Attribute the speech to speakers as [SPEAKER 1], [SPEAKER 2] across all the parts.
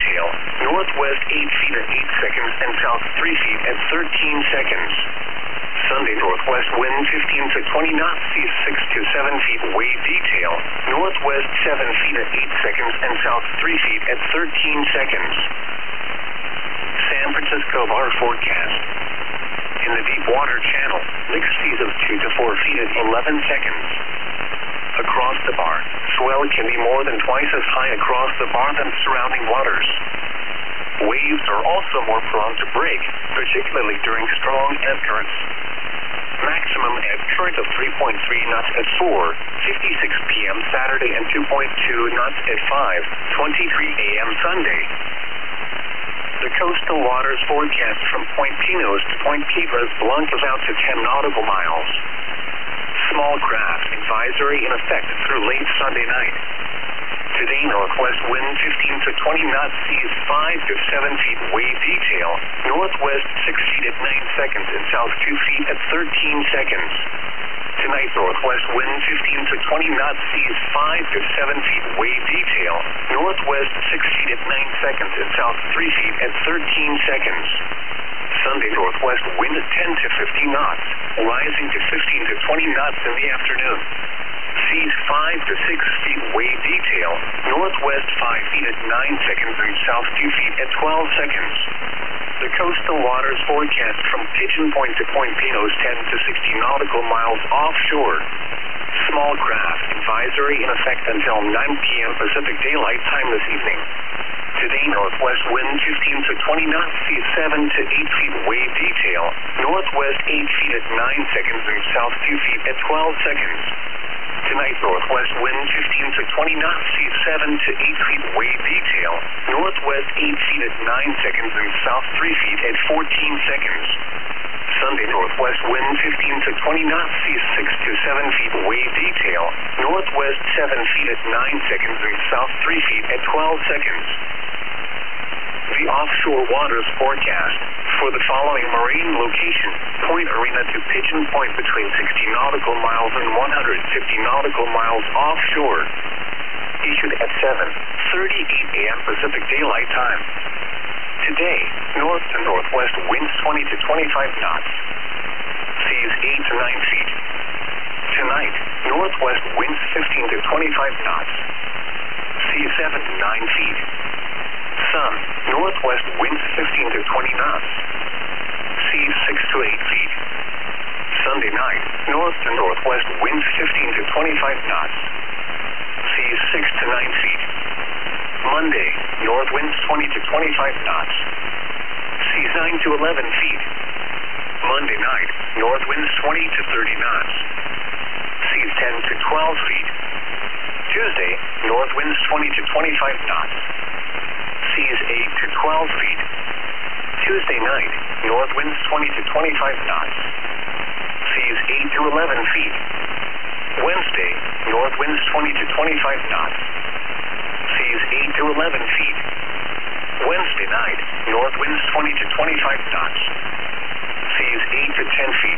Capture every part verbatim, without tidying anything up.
[SPEAKER 1] detail, northwest eight feet at eight seconds and south three feet at thirteen seconds. Sunday, northwest wind fifteen to twenty knots, seas six to seven feet, wave detail, northwest seven feet at eight seconds and south three feet at thirteen seconds. San Francisco Bar forecast. In the deep water channel, mixed seas of two to four feet at eleven seconds. Across the bar, swell can be more than twice as high across the bar than surrounding waters. Waves are also more prone to break, particularly during strong ebb currents. Maximum ebb current of three point three knots at four fifty-six p m Saturday and two point two knots at five twenty-three a m Sunday. The coastal waters forecast from Point Pinos to Point Piedras Blancas out to ten nautical miles. Small craft advisory in effect through late Sunday night. Today, northwest wind fifteen to twenty knots, seas five to seven feet, wave detail, northwest six feet at nine seconds and south two feet at thirteen seconds. Tonight, northwest wind fifteen to twenty knots, seas five to seven feet, wave detail, northwest six feet at nine seconds and south three feet at thirteen seconds. Sunday, northwest wind ten to fifteen knots, rising to fifteen to twenty knots in the afternoon. Seas five to six feet, wave detail, northwest five feet at nine seconds and south two feet at twelve seconds. The coastal waters forecast from Pigeon Point to Point Pinos ten to sixty nautical miles offshore. Small craft advisory in effect until nine p m Pacific Daylight Time this evening. Today, northwest wind fifteen to twenty knots, seas seven to eight feet, wave detail, northwest eight feet at nine seconds and south two feet at twelve seconds. Tonight, northwest wind fifteen to twenty knots, seas seven to eight feet, wave detail, northwest eight feet at nine seconds and south three feet at fourteen seconds. Sunday, northwest wind fifteen to twenty knots, seas six to seven feet, wave detail, northwest seven feet at nine seconds and south three feet at twelve seconds. The offshore waters forecast for the following marine location: Point Arena to Pigeon Point between sixty nautical miles and one hundred fifty nautical miles offshore. Issued at seven thirty-eight a m Pacific Daylight Time. Today, north to northwest winds twenty to twenty-five knots. Seas eight to nine feet. Tonight, northwest winds fifteen to twenty-five knots. Seas seven to nine feet. Sun, northwest winds fifteen to twenty knots. Seas six to eight feet. Sunday night, north to northwest winds fifteen to twenty-five knots. Seas six to nine feet. Monday, north winds twenty to twenty-five knots. Seas nine to eleven feet. Monday night, north winds twenty to thirty knots. Seas ten to twelve feet. Tuesday, north winds twenty to twenty-five knots. Seas eight to twelve feet. Tuesday night, north winds twenty to twenty-five knots. Seas eight to eleven feet. Wednesday, north winds twenty to twenty-five knots. Seas eight to eleven feet. Wednesday night, north winds twenty to twenty-five knots. Seas eight to ten feet.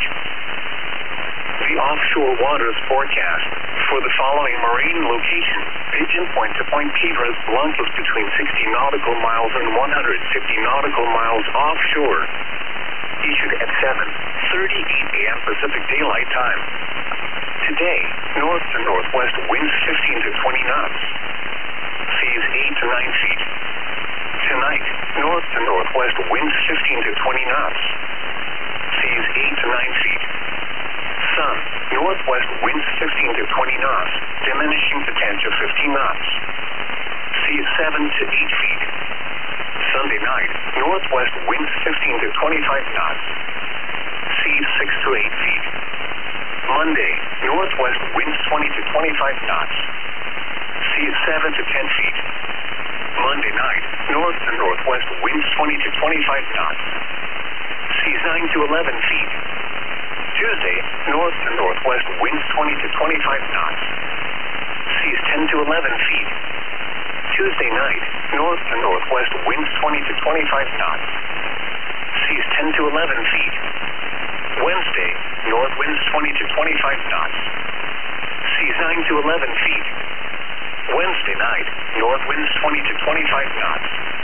[SPEAKER 1] The offshore waters forecast for the following marine location: Pigeon Point to Point Piedras Blancas between sixty nautical miles and one hundred fifty nautical miles offshore. Issued at seven thirty-eight a m Pacific Daylight Time. Today, north to northwest winds fifteen to twenty knots. Seas eight to nine feet. Tonight, north to northwest winds fifteen to twenty knots. Seas eight to nine feet. Sun, northwest winds fifteen to twenty knots, diminishing to ten to fifteen knots. Seas seven to eight feet. Sunday night, northwest winds fifteen to twenty-five knots. Seas six to eight feet. Monday, northwest winds twenty to twenty-five knots. Seas seven to ten feet. Monday night, north to northwest winds twenty to twenty-five knots. Seas nine to eleven feet. Tuesday, north to northwest winds twenty to twenty-five knots. Seas ten to eleven feet. Tuesday night, north to northwest winds twenty to twenty-five knots. Seas ten to eleven feet. Wednesday, north winds twenty to twenty-five knots. Seas nine to eleven feet. Wednesday night, north winds twenty to twenty-five knots.